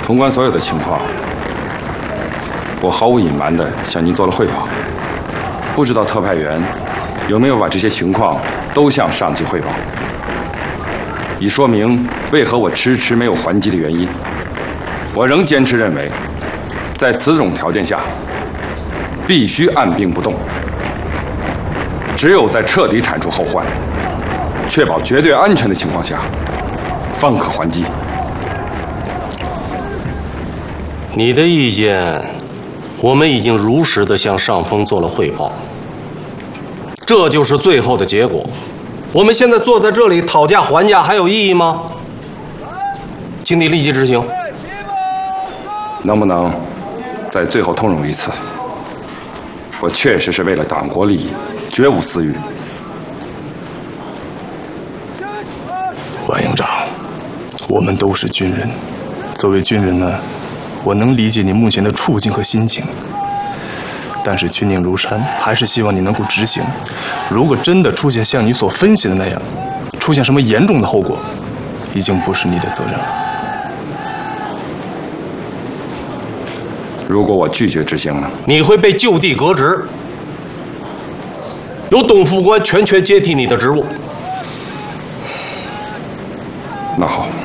通关所有的情况，我毫无隐瞒地向您做了汇报。不知道特派员有没有把这些情况都向上级汇报，以说明为何我迟迟没有还击的原因。我仍坚持认为，在此种条件下，必须按兵不动。只有在彻底铲除后患、确保绝对安全的情况下，方可还击。 你的意见，我们已经如实地向上峰做了汇报，这就是最后的结果。我们现在坐在这里讨价还价还有意义吗？请你立即执行。 能不能在最后通融一次？我确实是为了党国利益，绝无私欲。 万营长，我们都是军人，作为军人呢，我能理解你目前的处境和心情。但是军令如山，还是希望你能够执行。如果真的出现像你所分析的那样，出现什么严重的后果，已经不是你的责任了。 如果我拒绝执行呢？ 你会被就地革职，由董副官全权接替你的职务。 那好。